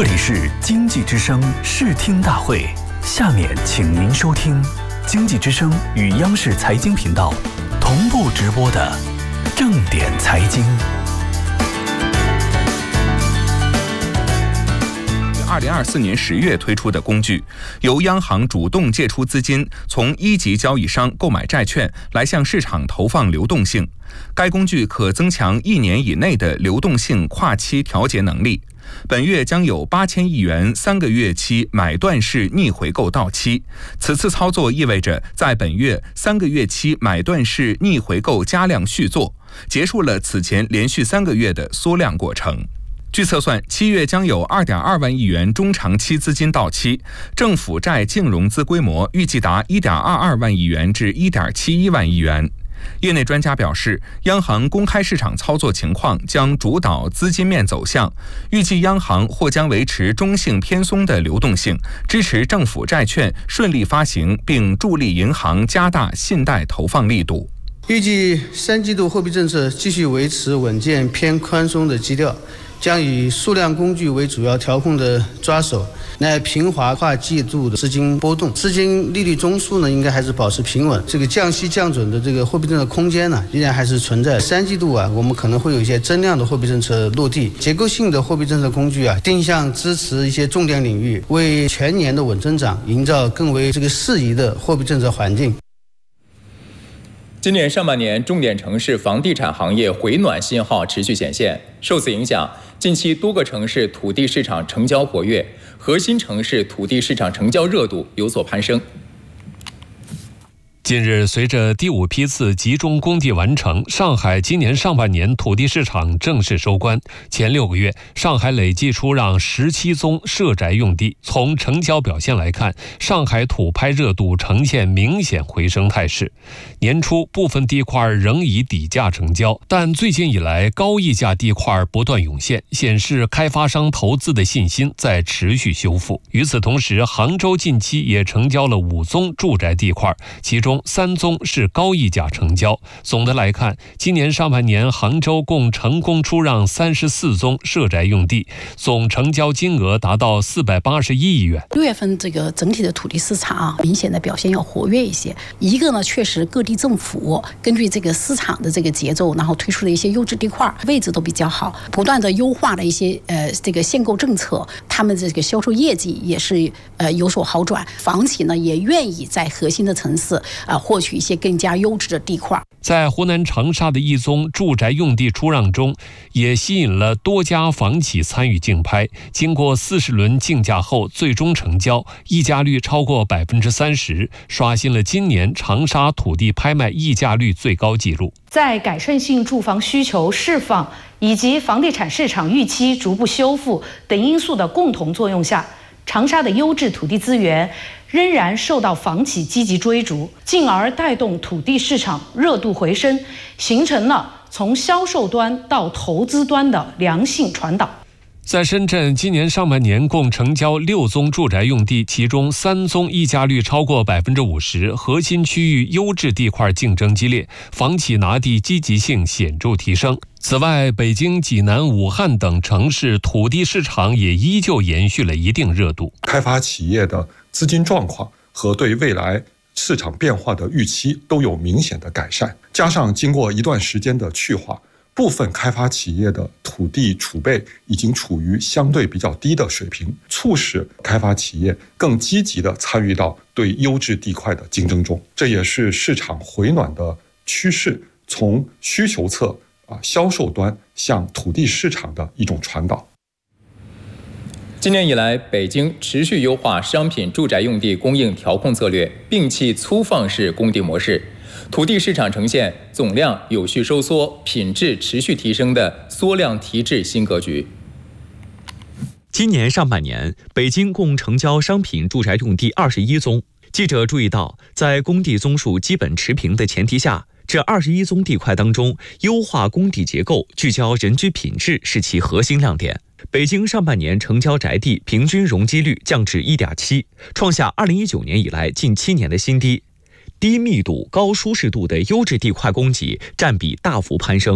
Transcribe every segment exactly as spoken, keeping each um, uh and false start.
这里是经济之声视听大会，下面请您收听经济之声与央视财经频道同步直播的正点财经。 二零二四年十月推出的工具，由央行主动借出资金，从一级交易商购买债券来向市场投放流动性。该工具可增强一年以内的流动性跨期调节能力。本月将有八千亿元三个月期买断式逆回购到期。此次操作意味着，在本月三个月期买断式逆回购加量续作，结束了此前连续三个月的缩量过程。据测算，七月将有 二点二万亿元中长期资金到期，政府债净融资规模预计达 一点二二万亿元至 一点七一万亿元。业内专家表示，央行公开市场操作情况将主导资金面走向，预计央行或将维持中性偏松的流动性，支持政府债券顺利发行，并助力银行加大信贷投放力度。 预计三季度货币政策继续维持稳健偏宽松的基调，将以数量工具为主要调控的抓手，来平滑跨季度的资金波动。资金利率中枢呢，应该还是保持平稳。这个降息降准的这个货币政策空间呢，依然还是存在。三季度啊，我们可能会有一些增量的货币政策落地，结构性的货币政策工具啊，定向支持一些重点领域，为全年的稳增长营造更为这个适宜的货币政策环境。 今年上半年，重点城市房地产行业回暖信号持续显现。受此影响，近期多个城市土地市场成交活跃，核心城市土地市场成交热度有所攀升。 近日，随着第五批次集中供地完成，上海今年上半年土地市场正式收官。前六个月，上海累计出让十七宗社宅用地。从成交表现来看，上海土拍热度呈现明显回升态势。年初部分地块仍以底价成交，但最近以来高溢价地块不断涌现，显示开发商投资的信心在持续修复。与此同时，杭州近期也成交了五宗住宅地块，其中三宗是高溢价成交。总的来看，今年上半年杭州共成功出让三十四宗社宅用地，总成交金额达到四百八十一亿元。 六月份这个整体的土地市场啊，明显的表现要活跃一些。一个呢，确实各地政府根据这个市场的这个节奏，然后推出的一些优质地块位置都比较好，不断的优化了一些呃这个限购政策，他们这个销售业绩也是呃有所好转，房企呢也愿意在核心的城市啊、呃、获取一些更加优质的地块。 在湖南长沙的一宗住宅用地出让中，也吸引了多家房企参与竞拍。经过四十轮竞价后，最终成交，溢价率超过百分之三十，刷新了今年长沙土地拍卖溢价率最高纪录。 在改善性住房需求释放以及房地产市场预期逐步修复等因素的共同作用下，长沙的优质土地资源仍然受到房企积极追逐，进而带动土地市场热度回升，形成了从销售端到投资端的良性传导。 在深圳，今年上半年共成交六宗住宅用地，其中三宗溢价率超过百分之五十，核心区域优质地块竞争激烈，房企拿地积极性显著提升。此外，北京、济南、武汉等城市土地市场也依旧延续了一定热度。 开发企业的资金状况和对未来市场变化的预期都有明显的改善，加上经过一段时间的去化，部分开发企业的土地储备已经处于相对比较低的水平，促使开发企业更积极地参与到对优质地块的竞争中。这也是市场回暖的趋势，从需求侧啊销售端向土地市场的一种传导。 今年以来，北京持续优化商品住宅用地供应调控策略，摒弃粗放式供地模式，土地市场呈现总量有序收缩、品质持续提升的缩量提质新格局。 今年上半年，北京共成交商品住宅用地二十一宗。记者注意到，在供地宗数基本持平的前提下，这二十一宗地块当中，优化供地结构、聚焦人居品质是其核心亮点。北京上半年成交宅地平均容积率降至 一点七， 创下二零一九年以来近七年的新低。低密度、高舒适度的优质地块供给占比大幅攀升。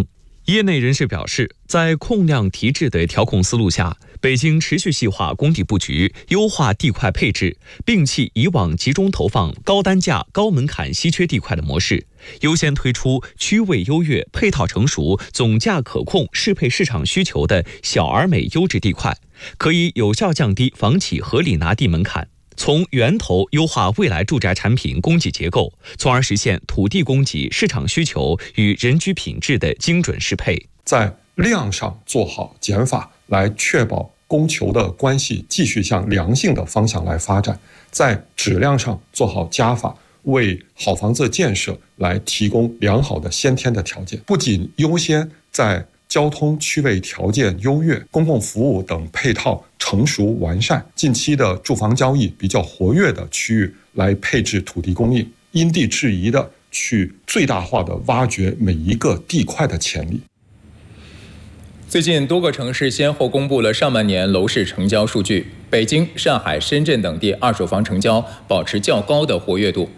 业内人士表示，在控量提质的调控思路下，北京持续细化工地布局，优化地块配置，摒弃以往集中投放高单价、高门槛稀缺地块的模式，优先推出区位优越、配套成熟、总价可控、适配市场需求的小而美优质地块，可以有效降低房企合理拿地门槛，从源头优化未来住宅产品供给结构，从而实现土地供给、市场需求与人居品质的精准适配。 在量上做好减法，来确保供求的关系继续向良性的方向来发展；在质量上做好加法，为好房子建设来提供良好的先天的条件。不仅优先在交通区位条件优越、公共服务等配套成熟完善、近期的住房交易比较活跃的区域来配置土地供应，因地制宜的去最大化的挖掘每一个地块的潜力。 最近多个城市先后公布了上半年楼市成交数据，北京、上海、深圳等地二手房成交保持较高的活跃度。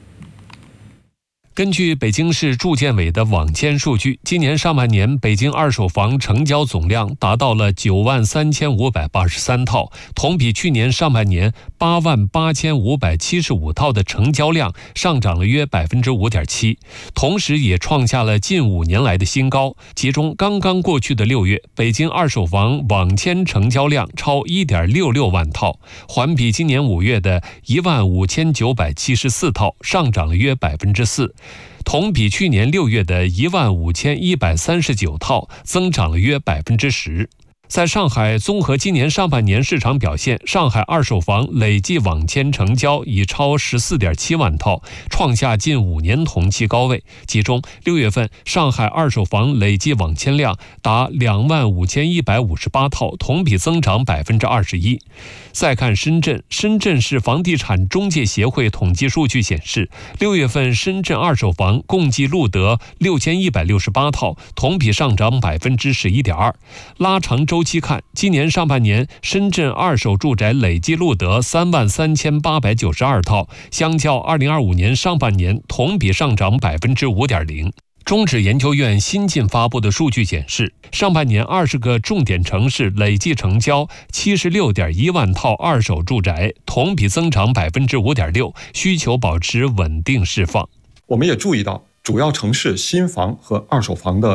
根据北京市住建委的网签数据，今年上半年北京二手房成交总量达到了九万三千五百八十三套，同比去年上半年八万八千五百七十五套的成交量上涨了约百分之五点七，同时也创下了近五年来的新高。其中，刚刚过去的六月，北京二手房网签成交量超一点六六万套，环比今年五月的一万五千九百七十四套上涨了约百分之四。同比去年六月的一万五千一百三十九套增长了约百分之十。在上海综合今年上半年市场表现，上海二手房累计网签成交已超 十四点七万套，创下近五年同期高位。其中六月份上海二手房累计网签量达两万五千一百五十八套，同比增长百分之二十一。再看深圳，深圳市房地产中介协会统计数据显示，六月份深圳二手房共计录得六千一百六十八套，同比上涨百分之十一点二。拉长周期看，今年上半年深圳二手住宅累计录得三万三千八百九十二套，相较二零二五年上半年同比上涨百分之五点零。中指研究院新近发布的数据显示，上半年二十个重点城市累计成交七十六点一万套二手住宅，同比增长百分之五点六，需求保持稳定释放。 我们也注意到，主要城市新房和二手房的